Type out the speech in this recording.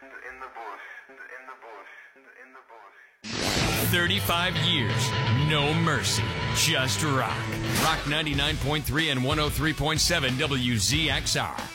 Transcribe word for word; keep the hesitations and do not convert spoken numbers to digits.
in the bush, in the bush, in the bush. thirty-five years, no mercy, just rock. Rock ninety-nine point three and one oh three point seven W Z X R.